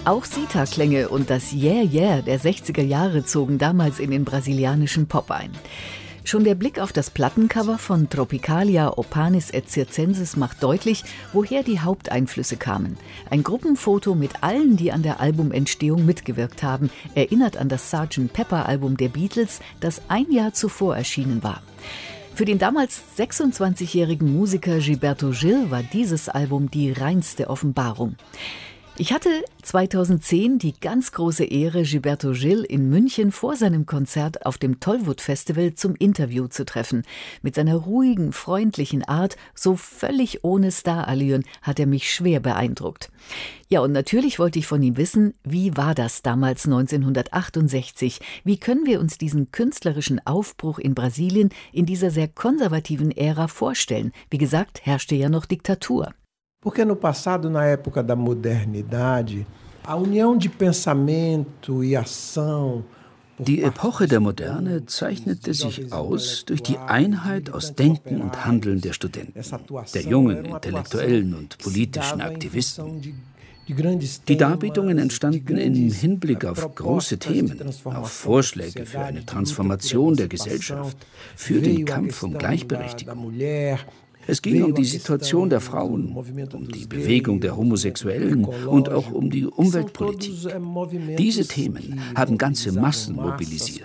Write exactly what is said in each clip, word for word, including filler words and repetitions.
Auch Sita-Klänge und das Yeah Yeah der sechziger Jahre zogen damals in den brasilianischen Pop ein. Schon der Blick auf das Plattencover von Tropicalia Opanis et Circenses macht deutlich, woher die Haupteinflüsse kamen. Ein Gruppenfoto mit allen, die an der Albumentstehung mitgewirkt haben, erinnert an das Sergeant Pepper-Album der Beatles, das ein Jahr zuvor erschienen war. Für den damals sechsundzwanzigjährigen Musiker Gilberto Gil war dieses Album die reinste Offenbarung. Ich hatte zweitausendzehn die ganz große Ehre, Gilberto Gil in München vor seinem Konzert auf dem Tollwood Festival zum Interview zu treffen. Mit seiner ruhigen, freundlichen Art, so völlig ohne Starallüren, hat er mich schwer beeindruckt. Ja, und natürlich wollte ich von ihm wissen, wie war das damals neunzehnhundertachtundsechzig? Wie können wir uns diesen künstlerischen Aufbruch in Brasilien in dieser sehr konservativen Ära vorstellen? Wie gesagt, herrschte ja noch Diktatur. Porque no passado, na época da modernidade, a união de pensamento e ação. Die Epoche der Moderne zeichnete sich aus durch die Einheit aus Denken und Handeln der Studenten, der jungen Intellektuellen und politischen Aktivisten. Die Darbietungen entstanden im Hinblick auf große Themen, auf Vorschläge für eine Transformation der Gesellschaft, für den Kampf um Gleichberechtigung. Es ging um die Situation der Frauen, um die Bewegung der Homosexuellen und auch um die Umweltpolitik. Diese Themen haben ganze Massen mobilisiert.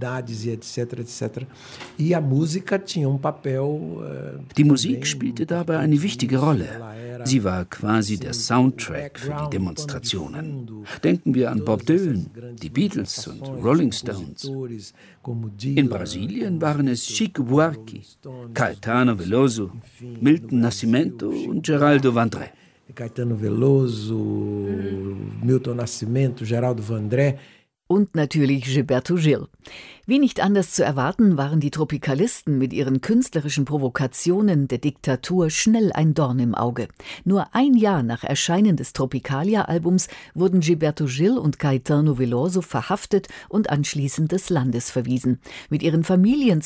Die Musik spielte dabei eine wichtige Rolle. Sie war quasi der Soundtrack für die Demonstrationen. Denken wir an Bob Dylan, die Beatles und Rolling Stones. In Brasilien waren es Chico Buarque, Caetano Veloso, Milton Nascimento und Geraldo Vandré. Caetano Veloso, Milton Nascimento, Geraldo Vandré. Und natürlich Gilberto Gil. Wie nicht anders zu erwarten, waren die Tropikalisten mit ihren künstlerischen Provokationen der Diktatur schnell ein Dorn im Auge. Nur ein Jahr nach Erscheinen des Tropicalia-Albums wurden Gilberto Gil und Caetano Veloso verhaftet und anschließend des Landes verwiesen. Mit ihren Familien